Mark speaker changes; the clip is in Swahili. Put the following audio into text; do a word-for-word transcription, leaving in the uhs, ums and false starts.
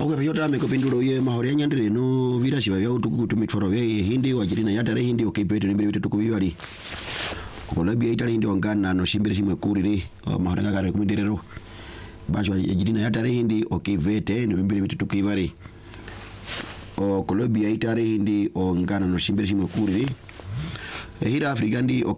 Speaker 1: Oga yota me kopinduro ye mahore nyandire no vira shiva ya utuku tumitforo ye hindi wajirina yatare hindi okipete nimbere bitu kubibali. Kolabia itali hindi wangana no shimbere shimwe kuriri mahore ngakare kumindirero. Basho yajirina yatare hindi okivete nimbere bitu kubibali. O Kolabia itali hindi wangana no shimbere shimwe kuriri. Hira Afrika ndi